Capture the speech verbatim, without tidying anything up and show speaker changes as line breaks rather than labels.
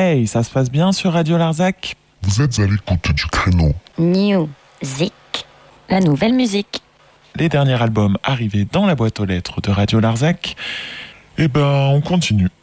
Hey, ça se passe bien sur Radio Larzac?
Vous êtes à l'écoute du créneau
Music, la nouvelle musique.
Les derniers albums arrivés dans la boîte aux lettres de Radio Larzac. Eh ben, on continue.